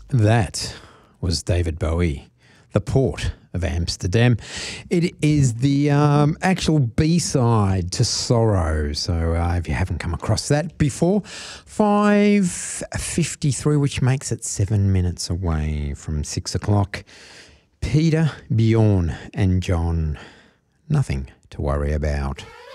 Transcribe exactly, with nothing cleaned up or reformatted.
That was David Bowie, The Port of Amsterdam. It is the um, actual B-side to Sorrow. So uh, if you haven't come across that before, five fifty-three, which makes it seven minutes away from six o'clock. Peter, Bjorn and John, Nothing to Worry About.